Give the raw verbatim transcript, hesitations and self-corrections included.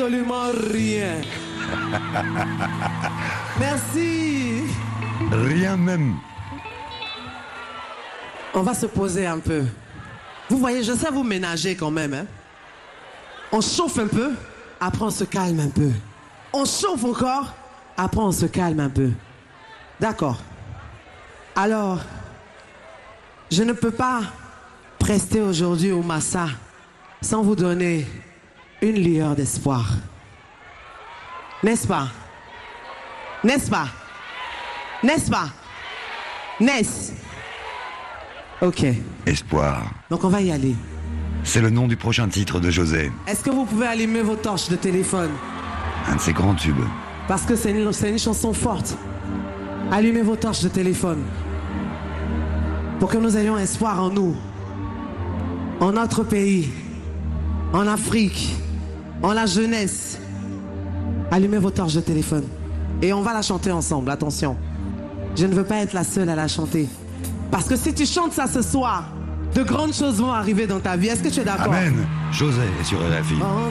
absolument rien. Merci. Rien même. On va se poser un peu. Vous voyez, je sais vous ménager quand même. Hein? On chauffe un peu, après on se calme un peu. On chauffe encore, après on se calme un peu. D'accord. Alors, je ne peux pas prester aujourd'hui au Massa sans vous donner une lueur d'espoir. N'est-ce pas? N'est-ce pas? N'est-ce pas? N'est-ce? Ok. Espoir. Donc on va y aller. C'est le nom du prochain titre de José. Est-ce que vous pouvez allumer vos torches de téléphone? Un de ses grands tubes. Parce que c'est une, c'est une chanson forte. Allumez vos torches de téléphone. Pour que nous ayons espoir en nous. En notre pays. En Afrique. En la jeunesse. Allumez vos torches de téléphone. Et on va la chanter ensemble, attention. Je ne veux pas être la seule à la chanter. Parce que si tu chantes ça ce soir, de grandes choses vont arriver dans ta vie. Est-ce que tu es d'accord? Amen. José est sur R F I. En